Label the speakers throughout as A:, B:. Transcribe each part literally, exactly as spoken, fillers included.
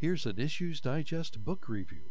A: Here's an Issues Digest book review.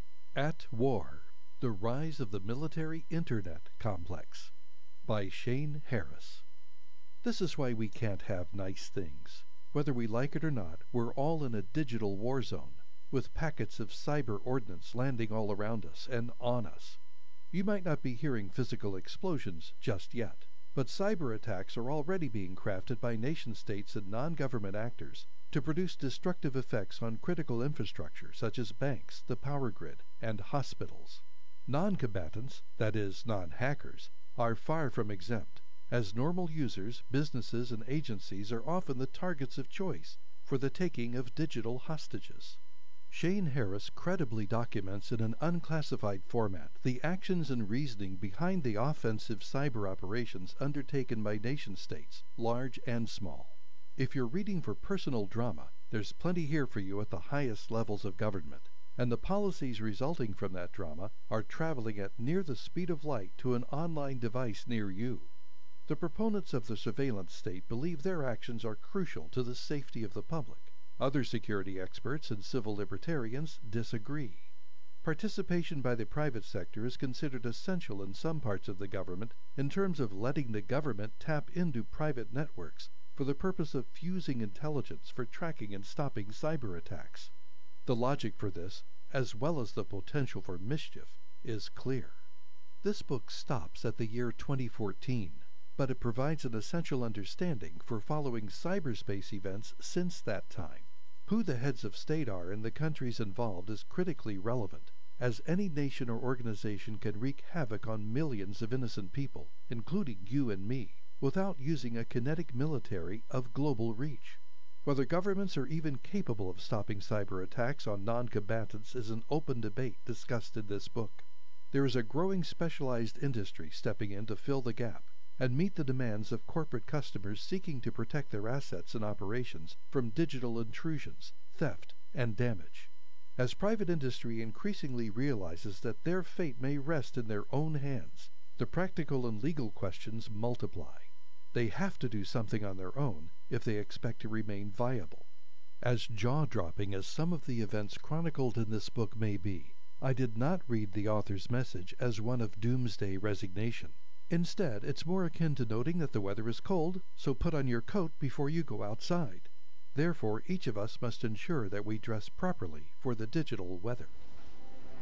A: At War, The Rise of the Military Internet Complex by Shane Harris. This is why we can't have nice things. Whether we like it or not, we're all in a digital war zone, with packets of cyber ordnance landing all around us and on us. You might not be hearing physical explosions just yet, but cyber attacks are already being crafted by nation-states and non-government actors to produce destructive effects on critical infrastructure such as banks, the power grid, and hospitals. Non-combatants, that is, non-hackers, are far from exempt, as normal users, businesses, and agencies are often the targets of choice for the taking of digital hostages. Shane Harris credibly documents in an unclassified format the actions and reasoning behind the offensive cyber operations undertaken by nation-states, large and small. If you're reading for personal drama, there's plenty here for you at the highest levels of government, and the policies resulting from that drama are traveling at near the speed of light to an online device near you. The proponents of the surveillance state believe their actions are crucial to the safety of the public. Other security experts and civil libertarians disagree. Participation by the private sector is considered essential in some parts of the government in terms of letting the government tap into private networks for the purpose of fusing intelligence for tracking and stopping cyber attacks. The logic for this, as well as the potential for mischief, is clear. This book stops at the year twenty fourteen, but it provides an essential understanding for following cyberspace events since that time. Who the heads of state are in the countries involved is critically relevant, as any nation or organization can wreak havoc on millions of innocent people, including you and me, without using a kinetic military of global reach. Whether governments are even capable of stopping cyber attacks on non-combatants is an open debate discussed in this book. There is a growing specialized industry stepping in to fill the gap and meet the demands of corporate customers seeking to protect their assets and operations from digital intrusions, theft, and damage. As private industry increasingly realizes that their fate may rest in their own hands, the practical and legal questions multiply. They have to do something on their own if they expect to remain viable. As jaw-dropping as some of the events chronicled in this book may be, I did not read the author's message as one of doomsday resignation. Instead, it's more akin to noting that the weather is cold, so put on your coat before you go outside. Therefore, each of us must ensure that we dress properly for the digital weather.